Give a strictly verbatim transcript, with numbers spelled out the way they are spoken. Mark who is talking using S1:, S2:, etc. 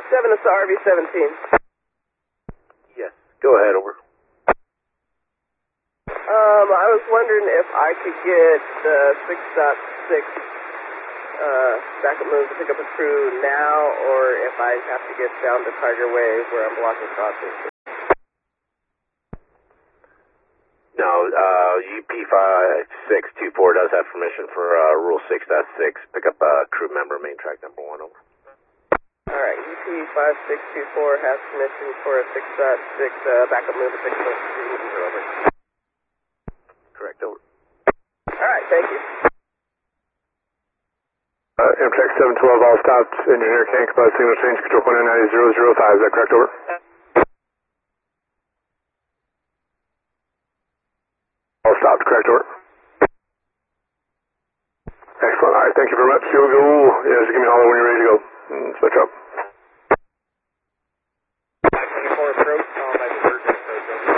S1: seven, it's the R V seventeen.
S2: Yes, go ahead, over.
S1: Um, I was wondering if I could get the six point six uh, backup move to pick up a crew now, or if I have to get down to Tiger Way where I'm blocking crossings.
S2: No, uh, U P five six two four does have permission for uh, Rule six point six. Pick up uh, crew member main track number one, over.
S1: Alright, U P five six two four has permission for a six point six uh, backup move to pick up a crew, over.
S2: Correct, over.
S1: Alright, thank you.
S3: Uh, Amtrak seven twelve, all stopped. Engineer can't compose signal change, control one nine nine zero zero five. Is that correct, over? All stopped, correct, over. Excellent. All right, thank you very much. You'll go, yeah, just give me a holler when you're ready to go. And so